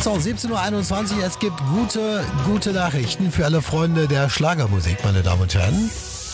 So, 17.21 Uhr. Es gibt gute Nachrichten für alle Freunde der Schlagermusik, meine Damen und Herren.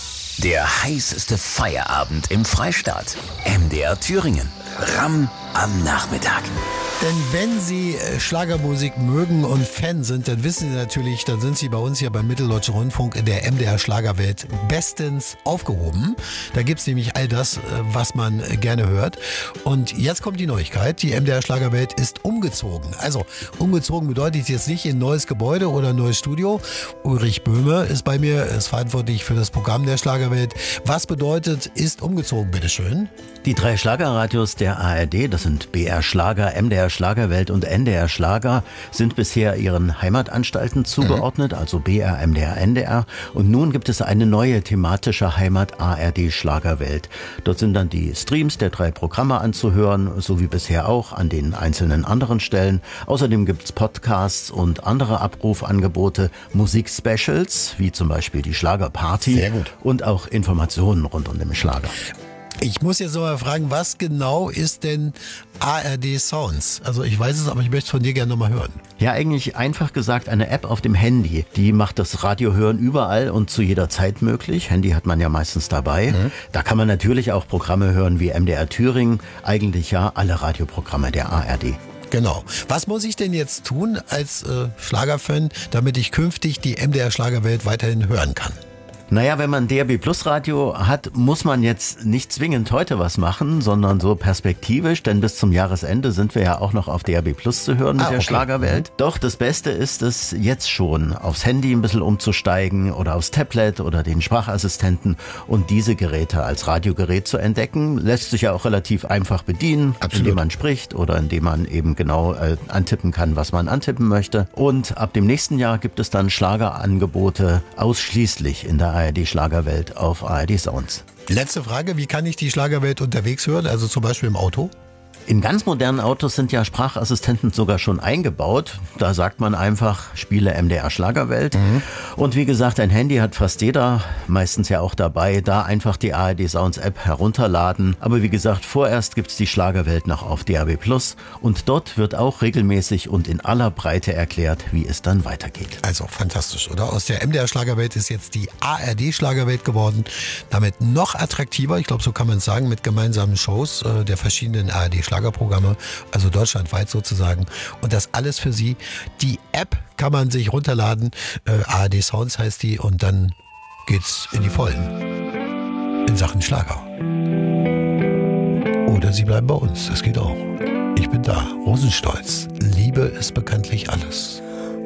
Der heißeste Feierabend im Freistaat. MDR Thüringen. Ramm am Nachmittag. Denn wenn Sie Schlagermusik mögen und Fan sind, dann wissen Sie natürlich, dann sind Sie bei uns hier beim Mitteldeutschen Rundfunk in der MDR Schlagerwelt bestens aufgehoben. Da gibt's nämlich all das, was man gerne hört. Und jetzt kommt die Neuigkeit, die MDR Schlagerwelt ist umgezogen. Also umgezogen bedeutet jetzt nicht in ein neues Gebäude oder ein neues Studio. Ulrich Böhme ist bei mir, ist verantwortlich für das Programm der Schlagerwelt. Was bedeutet, ist umgezogen, bitteschön? Die 3 Schlagerradios der ARD, das sind BR Schlager, MDR Schlagerwelt und NDR Schlager, sind bisher ihren Heimatanstalten zugeordnet, also BR, MDR, NDR. Und nun gibt es eine neue thematische Heimat ARD Schlagerwelt. Dort sind dann die Streams der 3 Programme anzuhören, so wie bisher auch an den einzelnen anderen Stellen. Außerdem gibt's Podcasts und andere Abrufangebote, Musikspecials, wie zum Beispiel die Schlagerparty. Sehr gut. Und auch Informationen rund um den Schlager. Ich muss jetzt noch mal fragen, was genau ist denn ARD Sounds? Also ich weiß es, aber ich möchte es von dir gerne noch mal hören. Ja, eigentlich einfach gesagt eine App auf dem Handy. Die macht das Radiohören überall und zu jeder Zeit möglich. Handy hat man ja meistens dabei. Da kann man natürlich auch Programme hören wie MDR Thüringen. Eigentlich ja alle Radioprogramme der ARD. Genau. Was muss ich denn jetzt tun als Schlagerfan, damit ich künftig die MDR Schlagerwelt weiterhin hören kann? Naja, wenn man DRB Plus Radio hat, muss man jetzt nicht zwingend heute was machen, sondern so perspektivisch, denn bis zum Jahresende sind wir ja auch noch auf DRB Plus zu hören mit der Schlagerwelt. Doch das Beste ist es jetzt schon, aufs Handy ein bisschen umzusteigen oder aufs Tablet oder den Sprachassistenten und diese Geräte als Radiogerät zu entdecken. Lässt sich ja auch relativ einfach bedienen, indem man spricht oder indem man eben genau antippen kann, was man antippen möchte. Und ab dem nächsten Jahr gibt es dann Schlagerangebote ausschließlich in der ARD Schlagerwelt auf ARD Sounds. Letzte Frage, wie kann ich die Schlagerwelt unterwegs hören, also zum Beispiel im Auto? In ganz modernen Autos sind ja Sprachassistenten sogar schon eingebaut. Da sagt man einfach, spiele MDR Schlagerwelt. Und wie gesagt, ein Handy hat fast jeder, meistens ja auch dabei. Da einfach die ARD Sounds App herunterladen. Aber wie gesagt, vorerst gibt's die Schlagerwelt noch auf DAB+. Und dort wird auch regelmäßig und in aller Breite erklärt, wie es dann weitergeht. Also fantastisch, oder? Aus der MDR Schlagerwelt ist jetzt die ARD Schlagerwelt geworden. Damit noch attraktiver, ich glaube, so kann man es sagen, mit gemeinsamen Shows der verschiedenen ARD Schlagerprogramme, also deutschlandweit sozusagen. Und das alles für Sie. Die App kann man sich runterladen. ARD Sounds heißt die. Und dann geht's in die Vollen. In Sachen Schlager. Oder Sie bleiben bei uns. Das geht auch. Ich bin da. Rosenstolz. Liebe ist bekanntlich alles.